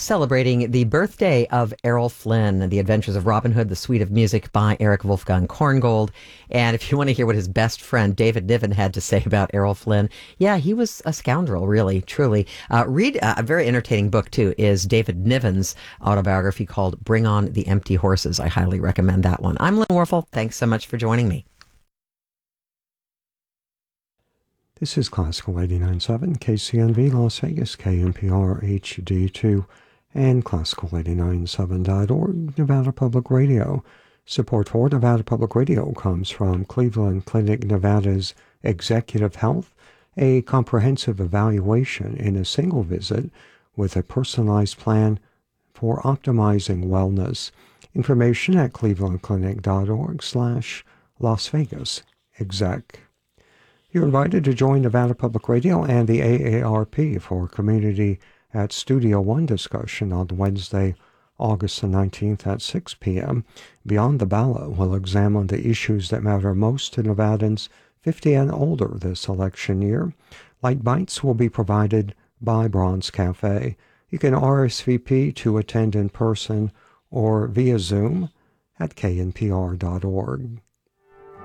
celebrating the birthday of Errol Flynn, The Adventures of Robin Hood, the Suite of Music by Eric Wolfgang Korngold. And if you want to hear what his best friend David Niven had to say about Errol Flynn, yeah, he was a scoundrel, really, truly. Read a very entertaining book, too, is David Niven's autobiography called Bring on the Empty Horses. I highly recommend that one. I'm Lynn Warfel. Thanks so much for joining me. This is Classical 89.7, KCNV Las Vegas, KNPR HD2, and Classical897.org, Nevada Public Radio. Support for Nevada Public Radio comes from Cleveland Clinic Nevada's Executive Health, a comprehensive evaluation in a single visit with a personalized plan for optimizing wellness. Information at clevelandclinic.org/Las Vegas Exec. You're invited to join Nevada Public Radio and the AARP for Community at Studio One discussion on Wednesday, August the 19th at 6 p.m. Beyond the Ballot will examine the issues that matter most to Nevadans 50 and older this election year. Light bites will be provided by Bronze Cafe. You can RSVP to attend in person or via Zoom at knpr.org.